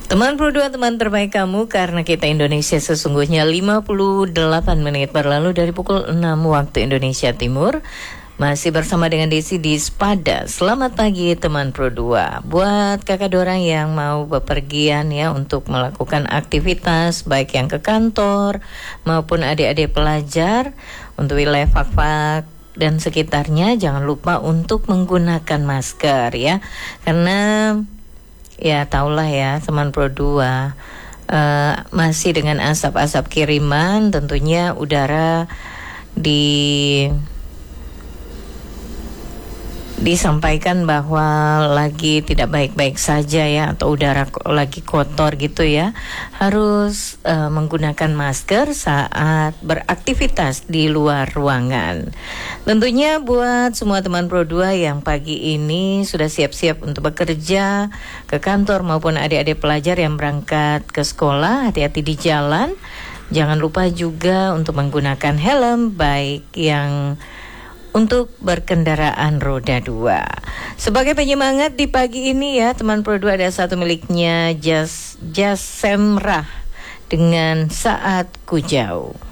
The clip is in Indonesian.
Teman Pro 2, teman terbaik kamu, karena kita Indonesia sesungguhnya 58 menit berlalu dari pukul 6 waktu Indonesia Timur. Masih bersama dengan Desi di Spada. Selamat pagi teman Pro 2. Buat kakak dorang yang mau bepergian ya untuk melakukan aktivitas, baik yang ke kantor maupun adik-adik pelajar untuk wilayah Fak-Fak dan sekitarnya, jangan lupa untuk menggunakan masker ya. Karena ya taulah ya teman Pro 2, masih dengan asap-asap kiriman, tentunya udara disampaikan bahwa lagi tidak baik-baik saja ya, atau udara lagi kotor gitu ya. Harus menggunakan masker saat beraktivitas di luar ruangan. Tentunya buat semua teman Pro 2 yang pagi ini sudah siap-siap untuk bekerja ke kantor maupun adik-adik pelajar yang berangkat ke sekolah, hati-hati di jalan. Jangan lupa juga untuk menggunakan helm, baik yang untuk berkendaraan roda 2. Sebagai penyemangat di pagi ini ya teman Pro 2, ada satu miliknya Jas Semrah dengan Saat Ku Jauh.